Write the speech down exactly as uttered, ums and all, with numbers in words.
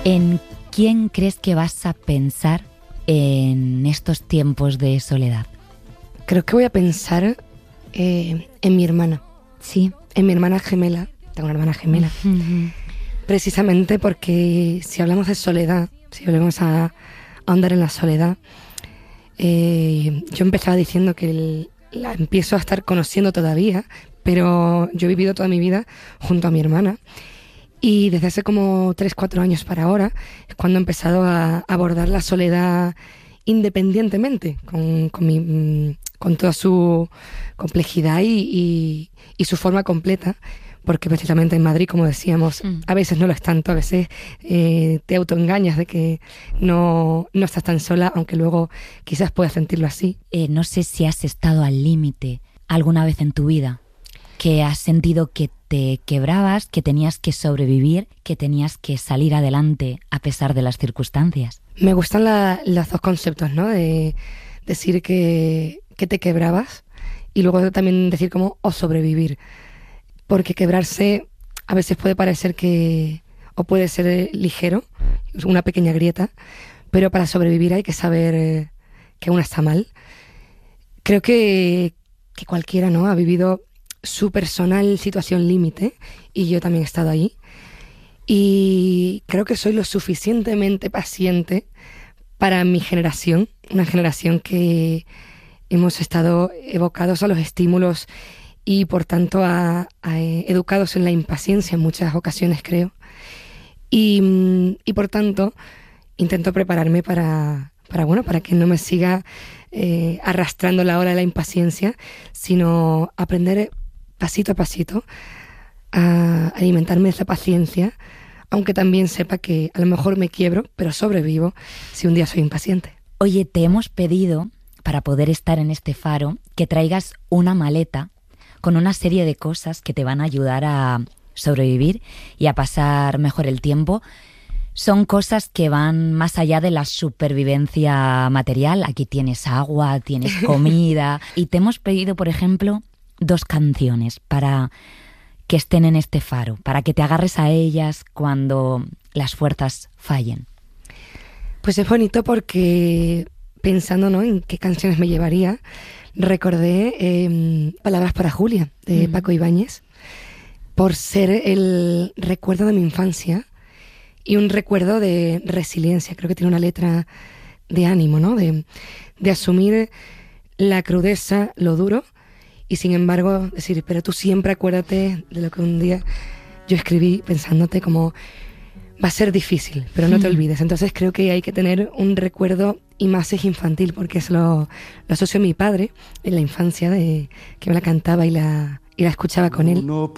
¿En quién crees que vas a pensar en estos tiempos de soledad? Creo que voy a pensar eh, en mi hermana. Sí. En mi hermana gemela. Tengo una hermana gemela. Uh-huh. Precisamente porque si hablamos de soledad, si volvemos a, a ahondar en la soledad, eh, yo empezaba diciendo que el, la empiezo a estar conociendo todavía, pero yo he vivido toda mi vida junto a mi hermana. Y desde hace como tres, cuatro años para ahora es cuando he empezado a abordar la soledad independientemente, con, con, mi, con toda su complejidad y, y, y su forma completa, porque precisamente en Madrid, como decíamos, mm. a veces no lo es tanto, a veces eh, te autoengañas de que no, no estás tan sola, aunque luego quizás puedas sentirlo así. Eh, no sé si has estado al límite alguna vez en tu vida, que has sentido que te quebrabas, que tenías que sobrevivir, que tenías que salir adelante a pesar de las circunstancias. Me gustan la, los dos conceptos, ¿no? De decir que, que te quebrabas y luego también decir como o sobrevivir. Porque quebrarse a veces puede parecer que, o puede ser ligero, una pequeña grieta, pero para sobrevivir hay que saber que uno está mal. Creo que, que cualquiera, ¿no?, ha vivido su personal situación límite, y yo también he estado ahí. Y creo que soy lo suficientemente paciente para mi generación, una generación que hemos estado evocados a los estímulos y por tanto a, a educados en la impaciencia en muchas ocasiones, creo. Y, y por tanto intento prepararme para, para, bueno, para que no me siga eh, arrastrando la hora de la impaciencia, sino aprender pasito a pasito a alimentarme de esa paciencia, aunque también sepa que a lo mejor me quiebro, pero sobrevivo si un día soy impaciente. Oye, te hemos pedido, para poder estar en este faro, que traigas una maleta con una serie de cosas que te van a ayudar a sobrevivir y a pasar mejor el tiempo. Son cosas que van más allá de la supervivencia material. Aquí tienes agua, tienes comida. Y te hemos pedido, por ejemplo, dos canciones para que estén en este faro, para que te agarres a ellas cuando las fuerzas fallen. Pues es bonito porque, pensando, ¿no?, en qué canciones me llevaría, recordé eh, Palabras para Julia, de mm. Paco Ibáñez, por ser el recuerdo de mi infancia y un recuerdo de resiliencia. Creo que tiene una letra de ánimo, ¿no?, de, de asumir la crudeza, lo duro, y sin embargo decir, pero tú siempre acuérdate de lo que un día yo escribí, pensándote como va a ser difícil, pero no te olvides. Entonces creo que hay que tener un recuerdo, y más es infantil, porque es lo, lo asocio a mi padre en la infancia, de que me la cantaba y la, y la escuchaba con él.